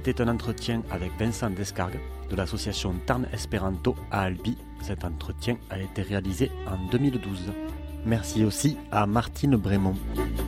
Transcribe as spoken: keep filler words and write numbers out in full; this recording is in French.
C'était un entretien avec Vincent Descargues de l'association Tarn Espéranto à Albi. Cet entretien a été réalisé en deux mille douze. Merci aussi à Martine Brémond.